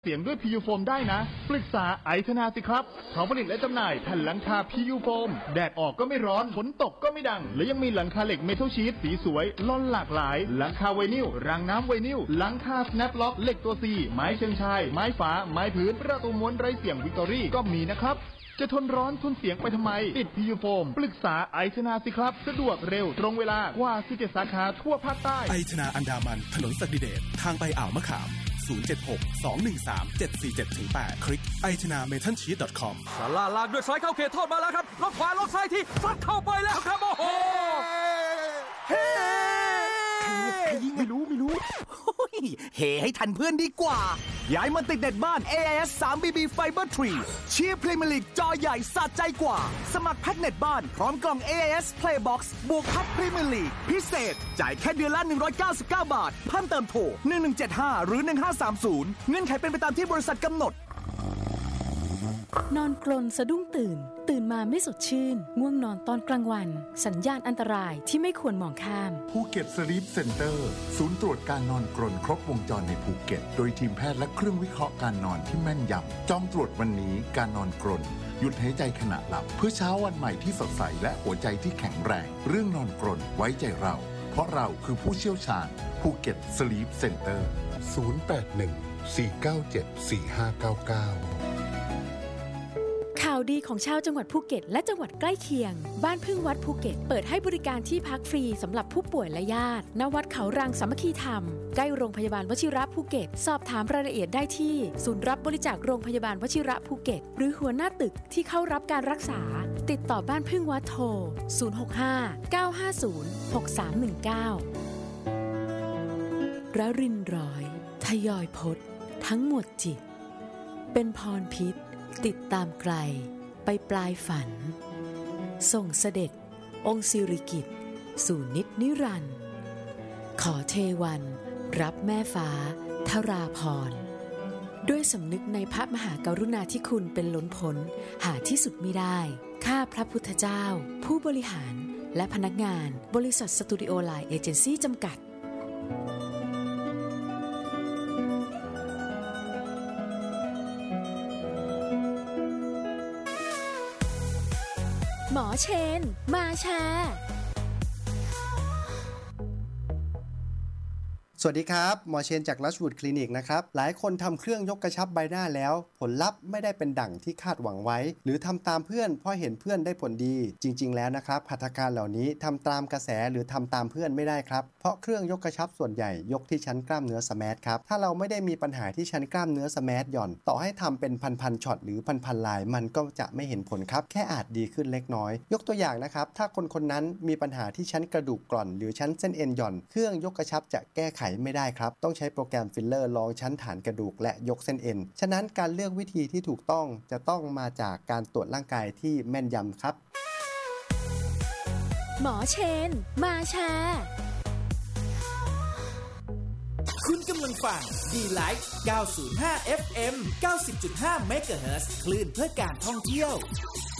เสียงด้วย PU Foam ได้นะปรึกษาไอธนาสิครับเขาผลิตและจำหน่ายแผ่นหลังคา PU Foam แดดออกก็ไม่ร้อนฝนตกก็ไม่ดังและยังมีหลังคาเหล็กเมทัลชีทสีสวยล่อนหลากหลายหลังคาไวนิลรางน้ำไวนิลหลังคา Snap Lock เหล็กตัว C ไม้เชิงชายไม้ฝาไม้พื้นประตูม้วนไร้เสียงวิกตอรี่ก็มีนะครับจะทนร้อนทนเสียงไปทำไมติด PU Foam ปรึกษาไอธนาสิครับสะดวกเร็วตรงเวลากว่า17สาขาทั่วภาคใต้ไอธนาอันดามันถนนศักดิเดชทางไปอ่าวมะขาม076-213-747-8 คลิก itanametalsheet.com สาราลากด้วยสายเข้าเขตโทษมาแล้วครับล็อกขวาล็อกซ้ายที่ซัดเข้าไปแล้วครับโอ้โหเฮ้ไม่รู้เฮให้ทันเพื่อนดีกว่าย้ายมาติดเน็ตบ้าน AIS 3BB Fiber 3 เชียร์พรีเมียร์ลีกจอใหญ่สะใจกว่าสมัครแพ็กเน็ตบ้านพร้อมกล่อง AIS Playbox บวกพัดพรีเมียร์ลีกพิเศษจ่ายแค่เดือนละ199 บาทเพิ่มเติมโทร1175หรือ1530เงื่อนไขเป็นไปตามที่บริษัทกำหนดนอนกรนสะดุ้งตื่นมาไม่สดชื่นง่วงนอนตอนกลางวันสัญญาณอันตรายที่ไม่ควรมองข้ามภูเก็ตสลีปเซ็นเตอร์ศูนย์ตรวจการนอนกรนครบวงจรในภูเก็ตโดยทีมแพทย์และเครื่องวิเคราะห์การนอนที่แม่นยำจองตรวจวันนี้การนอนกรนหยุดหายใจขณะหลับเพื่อเช้าวันใหม่ที่สดใสและหัวใจที่แข็งแรงเรื่องนอนกรนไว้ใจเราเพราะเราคือผู้เชี่ยวชาญภูเก็ตสลีปเซ็นเตอร์081-497-4599 ข่าวดีของชาวจังหวัดภูเก็ตและจังหวัดใกล้เคียงบ้านพึ่งวัดภูเก็ตเปิดให้บริการที่พักฟรีสำหรับผู้ป่วยและญาติณวัดเขารังสามัคคีธรรมใกล้โรงพยาบาลวชิระภูเก็ตสอบถามรายละเอียดได้ที่ศูนย์รับบริจาคโรงพยาบาลวชิระภูเก็ตหรือหัวหน้าตึกที่เข้ารับการรักษาติดต่อบ้านพึ่งวัดโทร065-950-6319ระรินร้อยทยอยพจน์ทั้งหมดจิตเป็นพรพิษติดตามไกลไปปลายฝันส่งเสด็จองค์สิริกิติ์สู่นิจนิรันดร์ขอเทวันรับแม่ฟ้าทราพรด้วยสำนึกในพระมหากรุณาธิคุณเป็นล้นพ้นหาที่สุดมิได้ข้าพระพุทธเจ้าผู้บริหารและพนักงานบริษัทสตูดิโอไลน์เอเจนซี่จำกัดหมอเชนมาแชร์สวัสดีครับหมอเชนจากรัชวูดคลินิกนะครับหลายคนทำเครื่องยกกระชับใบหน้าแล้วผลลัพธ์ไม่ได้เป็นดั่งที่คาดหวังไว้หรือทำตามเพื่อนเพราะเห็นเพื่อนได้ผลดีจริงๆแล้วนะครับหัตถการเหล่านี้ทำตามกระแสหรือทำตามเพื่อนไม่ได้ครับเพราะเครื่องยกกระชับส่วนใหญ่ยกที่ชั้นกล้ามเนื้อสแมทครับถ้าเราไม่ได้มีปัญหาที่ชั้นกล้ามเนื้อสแมทหย่อนต่อให้ทำเป็นพันๆช็อตหรือพันๆลายมันก็จะไม่เห็นผลครับแค่อาจดีขึ้นเล็กน้อยยกตัวอย่างนะครับถ้าคนนั้นมีปัญหาที่ชั้นกระดูกกร่อนหรือชั้นเส้นเอ็นหย่อนเครื่องยกกระชับจะแก้ไขไม่ได้ครับต้องใช้โปรแกรมฟิลเลอร์รองชั้นฐานกระดูกและยกเส้นเอ็นฉะนั้นการเลือกวิธีที่ถูกต้องจะต้องมาจากการตรวจร่างกายที่แม่นยำครับหมอเชนมาแชร์คุณกำลังฟังดีไลท์905 FM 90.5 เมกะเฮิรตซ์คลื่นเพื่อการท่องเที่ยว